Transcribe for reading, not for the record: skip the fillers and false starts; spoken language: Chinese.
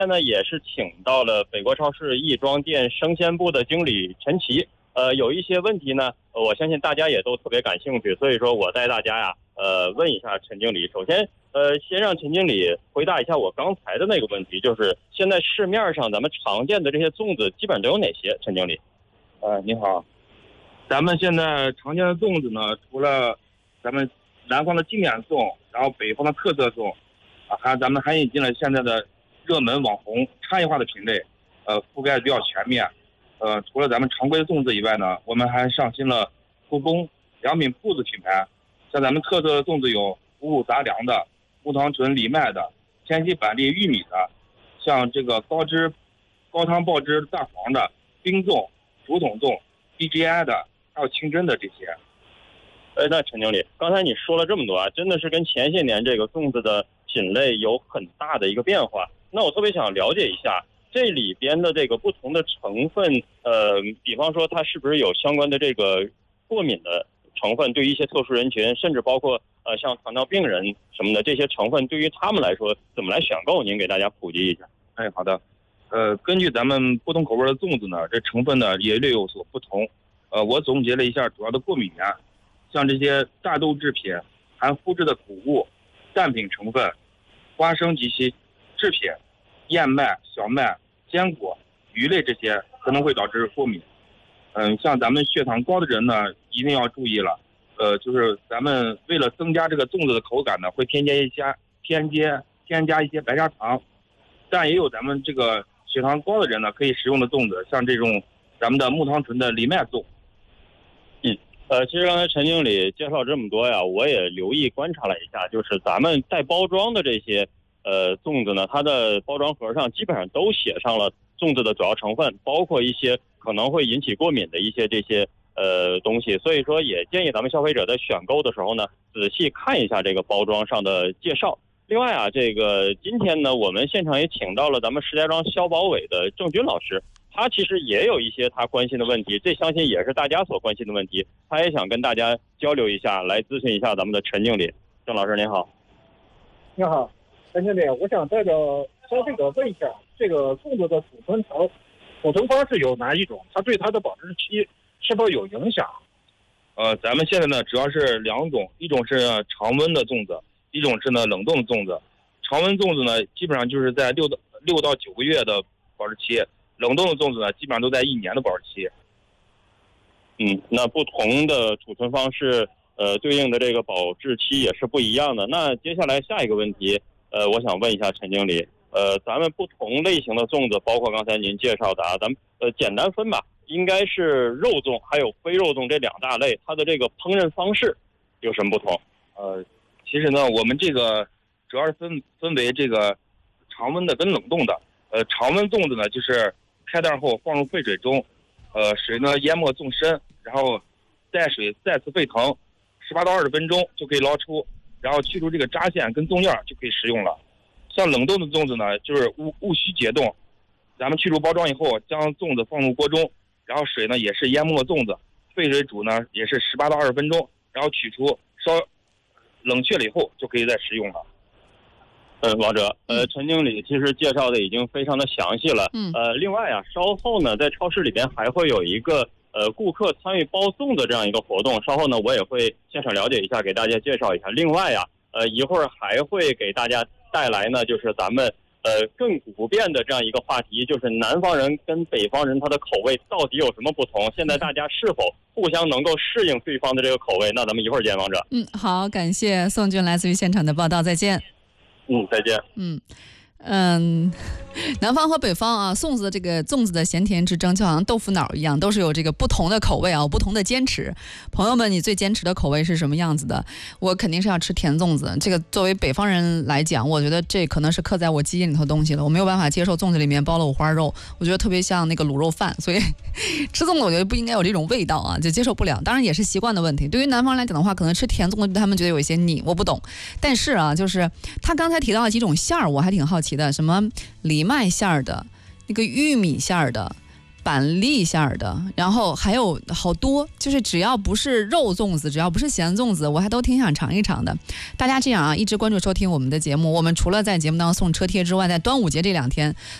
现在也是请到了北国超市亦庄店生鲜部的经理陈琦。有一些问题呢，我相信大家也都特别感兴趣，所以说我带大家呀，问一下陈经理。首先，先让陈经理回答一下我刚才的那个问题，就是现在市面上咱们常见的这些粽子基本上都有哪些？陈经理。 你好，咱们现在常见的粽子呢，除了咱们南方的经典粽，然后北方的特色粽，咱们还引进了现在的热门网红差异化的品类，覆盖比较全面。除了咱们常规的粽子以外呢，我们还上新了故宫良品铺子品牌，像咱们特色的粽子有五谷杂粮的、木糖醇藜麦的、天齐板栗玉米的，像这个高汤爆汁大黄的、冰粽、竹筒粽、BGI 的，还有清真的这些。 那陈经理，刚才你说了这么多啊，真的是跟前些年这个粽子的品类有很大的一个变化。那我特别想了解一下这里边的这个不同的成分，比方说它是不是有相关的这个过敏的成分，对于一些特殊人群，甚至包括像糖尿病人什么的这些成分，对于他们来说怎么来选购？您给大家普及一下。 好的。根据咱们不同口味的粽子呢，这成分呢也略有所不同。我总结了一下主要的过敏源，像这些大豆制品、含麸质的谷物、蛋品成分、花生及其制品、燕麦、小麦、坚果、鱼类这些可能会导致过敏。像咱们血糖高的人呢，一定要注意了。就是咱们为了增加这个粽子的口感呢，会添加一些白砂糖，但也有咱们这个血糖高的人呢可以食用的粽子，像这种咱们的木糖醇的藜麦粽。 其实刚才陈经理介绍这么多呀，我也留意观察了一下，就是咱们带包装的这些粽子呢，它的包装盒上基本上都写上了粽子的主要成分，包括一些可能会引起过敏的一些这些东西，所以说也建议咱们消费者在选购的时候呢，仔细看一下这个包装上的介绍。另外啊，这个今天呢，我们现场也请到了咱们石家庄消保委的郑军老师，他其实也有一些他关心的问题，这相信也是大家所关心的问题，他也想跟大家交流一下，来咨询一下咱们的陈经理。郑老师您好。 你好，陈经理，我想代表消费者问一下，这个粽子的储存方式有哪一种？它对它的保质期是否有影响？ 咱们现在呢主要是两种，一种是常温的粽子，一种是呢冷冻的粽子。常温粽子呢基本上就是在6到9个月的保质期，冷冻的粽子呢基本上都在1年的保质期。 那不同的储存方式对应的这个保质期也是不一样的。那接下来下一个问题我想问一下陈经理，咱们不同类型的粽子，包括刚才您介绍的咱们简单分吧，应该是肉粽还有非肉粽这两大类，它的这个烹饪方式有什么不同？ 其实呢我们这个主要是分为这个常温的跟冷冻的。常温粽子呢就是开袋后放入沸水中，水呢淹没粽身，然后待水再次沸腾18到20分钟就可以捞出，然后去除这个渣馅跟粽叶就可以食用了。像冷冻的粽子呢就是务需解冻，咱们去除包装以后将粽子放入锅中，然后水呢也是淹没粽子，沸水煮呢也是18到20分钟，然后取出稍冷却了以后就可以再食用了。 王哲，陈经理其实介绍的已经非常的详细了。另外啊，稍后呢，在超市里边还会有一个顾客参与包粽的这样一个活动，稍后呢我也会现场了解一下，给大家介绍一下。另外啊，一会儿还会给大家带来呢，就是咱们亘古不变的这样一个话题，就是南方人跟北方人他的口味到底有什么不同？现在大家是否互相能够适应对方的这个口味？那咱们一会儿见，王哲。 好，感谢宋军来自于现场的报道，再见。 再见。 南方和北方啊，粽子的咸甜之争就好像豆腐脑一样，都是有这个不同的口味啊，不同的坚持。朋友们，你最坚持的口味是什么样子的？我肯定是要吃甜粽子。这个作为北方人来讲，我觉得这可能是刻在我基因里头的东西了。我没有办法接受粽子里面包了五花肉，我觉得特别像那个卤肉饭，所以吃粽子我觉得不应该有这种味道啊，就接受不了。当然也是习惯的问题。对于南方人来讲的话，可能吃甜粽子他们觉得有一些腻，我不懂。但是啊，就是他刚才提到了几种馅儿，我还挺好奇的，什么藜麦馅儿的，那个玉米馅儿的， 板栗馅儿的，然后还有好多，就是只要不是肉粽子，只要不是咸粽子，我还都挺想尝一尝的。大家这样啊，一直关注收听我们的节目。我们除了在节目当中送车贴之外，在端午节这2天